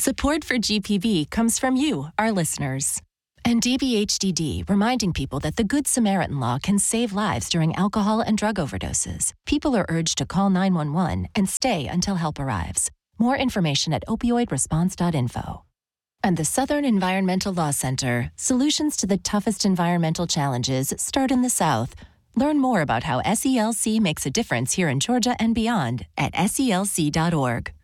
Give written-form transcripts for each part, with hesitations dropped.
Support for GPB comes from you, our listeners. And DBHDD, reminding people that the Good Samaritan Law can save lives during alcohol and drug overdoses. People are urged to call 911 and stay until help arrives. More information at opioidresponse.info. And the Southern Environmental Law Center, solutions to the toughest environmental challenges start in the South. Learn more about how SELC makes a difference here in Georgia and beyond at SELC.org.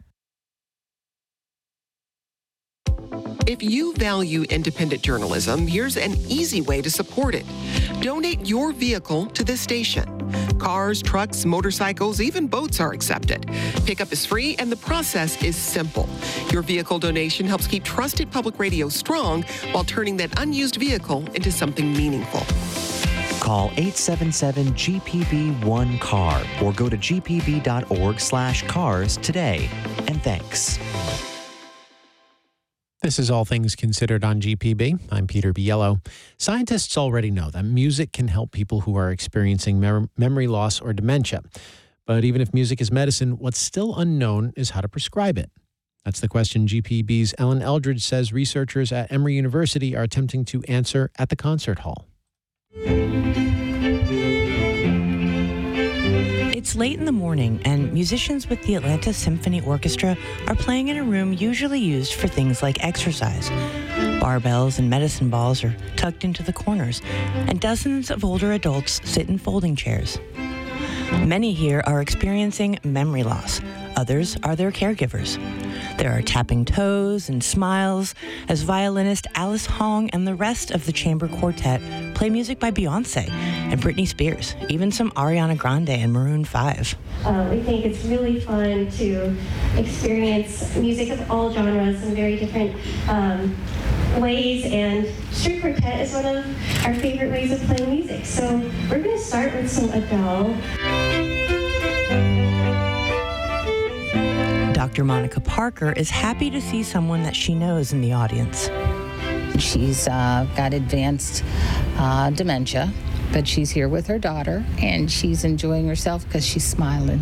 If you value independent journalism, here's an easy way to support it. Donate your vehicle to this station. Cars, trucks, motorcycles, even boats are accepted. Pickup is free and the process is simple. Your vehicle donation helps keep trusted public radio strong while turning that unused vehicle into something meaningful. Call 877-GPB-1-CAR or go to gpb.org/cars today. And thanks. This is All Things Considered on GPB. I'm Peter Biello. Scientists already know that music can help people who are experiencing memory loss or dementia. But even if music is medicine, what's still unknown is how to prescribe it. That's the question GPB's Ellen Eldridge says researchers at Emory University are attempting to answer at the concert hall. It's late in the morning, and musicians with the Atlanta Symphony Orchestra are playing in a room usually used for things like exercise. Barbells and medicine balls are tucked into the corners, and dozens of older adults sit in folding chairs. Many here are experiencing memory loss. Others are their caregivers. There are tapping toes and smiles as violinist Alice Hong and the rest of the chamber quartet play music by Beyoncé and Britney Spears, even some Ariana Grande and Maroon 5. We think it's really fun to experience music of all genres in very different ways, and string quartet is one of our favorite ways of playing music. So we're going to start with some Adele. Dr. Monica Parker is happy to see someone that she knows in the audience. She's got advanced dementia, but she's here with her daughter, and she's enjoying herself because she's smiling.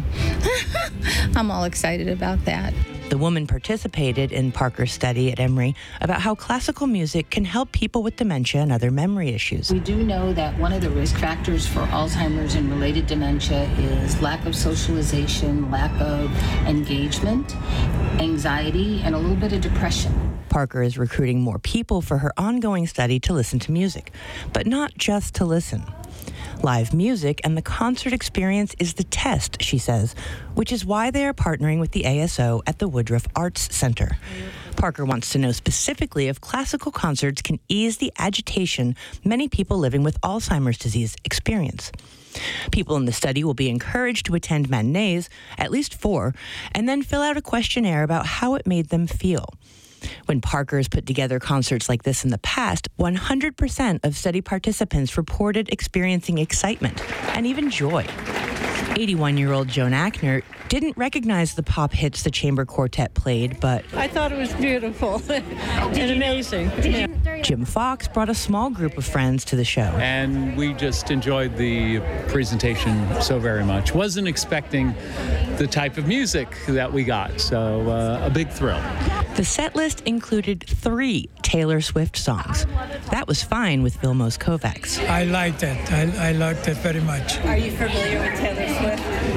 I'm all excited about that. The woman participated in Parker's study at Emory about how classical music can help people with dementia and other memory issues. We do know that one of the risk factors for Alzheimer's and related dementia is lack of socialization, lack of engagement, anxiety, and a little bit of depression. Parker is recruiting more people for her ongoing study to listen to music, but not just to listen. Live music and the concert experience is the test, she says, which is why they are partnering with the ASO at the Woodruff Arts Center. Parker wants to know specifically if classical concerts can ease the agitation many people living with Alzheimer's disease experience. People in the study will be encouraged to attend matinees, at least 4, and then fill out a questionnaire about how it made them feel. When Parker has put together concerts like this in the past, 100% of study participants reported experiencing excitement and even joy. 81-year-old Joan Ackner didn't recognize the pop hits the chamber quartet played, but I thought it was beautiful and amazing. Jim Fox brought a small group of friends to the show. And we just enjoyed the presentation so very much. Wasn't expecting the type of music that we got, so a big thrill. The set list included 3 Taylor Swift songs. That was fine with Vilmos Kovacs. I liked it. I liked it very much. Are you familiar with Taylor Swift?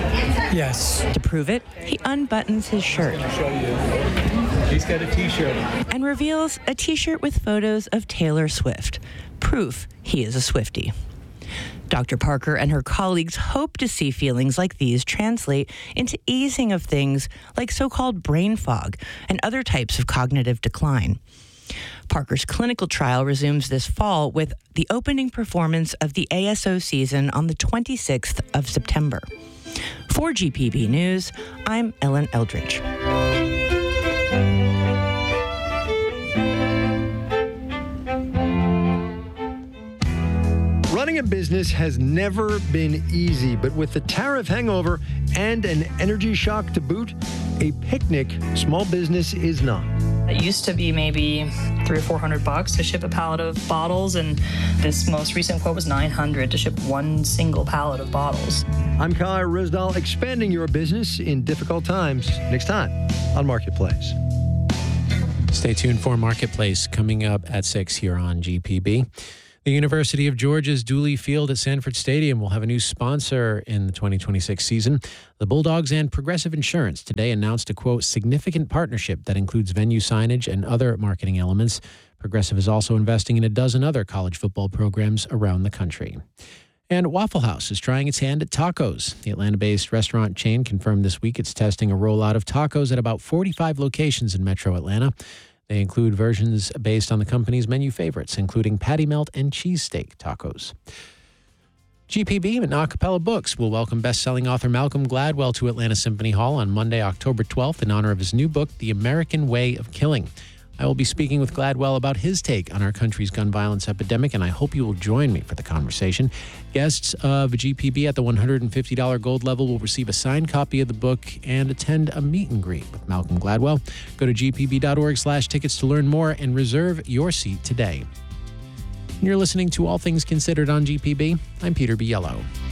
Yes. To prove it, he unbuttons his shirt. I'll show you. He's got a T-shirt. And reveals a T-shirt with photos of Taylor Swift. Proof he is a Swiftie. Dr. Parker and her colleagues hope to see feelings like these translate into easing of things like so-called brain fog and other types of cognitive decline. Parker's clinical trial resumes this fall with the opening performance of the ASO season on the 26th of September. For GPB News, I'm Ellen Eldridge. Running a business has never been easy, but with the tariff hangover and an energy shock to boot, a picnic small business is not. It used to be maybe $300 or $400 to ship a pallet of bottles, and this most recent quote was $900 to ship one single pallet of bottles. I'm Kyle Risdal, expanding your business in difficult times. Next time on Marketplace. Stay tuned for Marketplace coming up at 6 here on GPB. The University of Georgia's Dooley Field at Sanford Stadium will have a new sponsor in the 2026 season. The Bulldogs and Progressive Insurance today announced a, quote, significant partnership that includes venue signage and other marketing elements. Progressive is also investing in a dozen other college football programs around the country. And Waffle House is trying its hand at tacos. The Atlanta-based restaurant chain confirmed this week it's testing a rollout of tacos at about 45 locations in metro Atlanta. They include versions based on the company's menu favorites, including patty melt and cheesesteak tacos. GPB and Acapella Books will welcome best-selling author Malcolm Gladwell to Atlanta Symphony Hall on Monday, October 12th, in honor of his new book, The American Way of Killing. I will be speaking with Gladwell about his take on our country's gun violence epidemic, and I hope you will join me for the conversation. Guests of GPB at the $150 gold level will receive a signed copy of the book and attend a meet and greet with Malcolm Gladwell. Go to gpb.org/tickets to learn more and reserve your seat today. You're listening to All Things Considered on GPB. I'm Peter Biello.